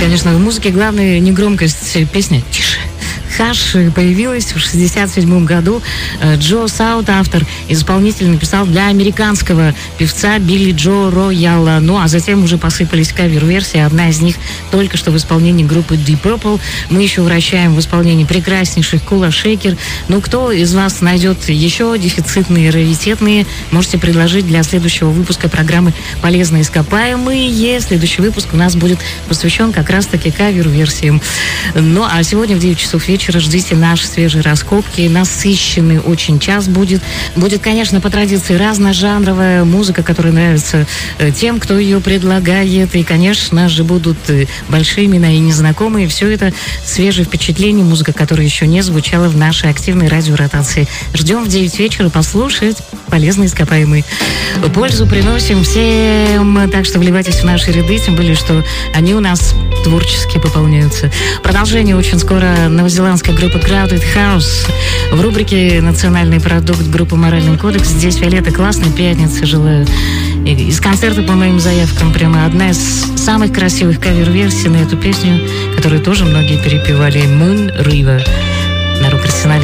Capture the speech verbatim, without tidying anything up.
конечно, в музыке главная не громкость песни, тише. Хаш появилась в шестьдесят седьмом году. Джо Саут, автор, исполнитель, написал для американского певца Билли Джо Рояла. Ну, а затем уже посыпались кавер-версии. Одна из них только что в исполнении группы Deep Purple. Мы еще вращаем в исполнении прекраснейших Kula Shaker. Ну, кто из вас найдет еще дефицитные, раритетные, можете предложить для следующего выпуска программы «Полезные ископаемые». Следующий выпуск у нас будет посвящен как раз-таки кавер-версиям. Ну, а сегодня в девять часов вечера ждите наши свежие раскопки. Насыщенный очень час будет. Будет, конечно, по традиции разножанровая музыка, которая нравится тем, кто ее предлагает. И, конечно же, будут большие имена и незнакомые. Все это свежие впечатления, музыка, которая еще не звучала в нашей активной радиоротации. Ждем в девять вечера послушать полезные ископаемые. Пользу приносим всем, так что вливайтесь в наши ряды, тем более, что они у нас творчески пополняются. Продолжение очень скоро. Новозеландская группа Crowded House в рубрике «Национальный продукт» группы «Моральный кодекс». Здесь Виолетта, классной пятницы желаю. Из концерта, по моим заявкам, прямо одна из самых красивых кавер-версий на эту песню, которую тоже многие перепевали, Moon River на рок-арсенале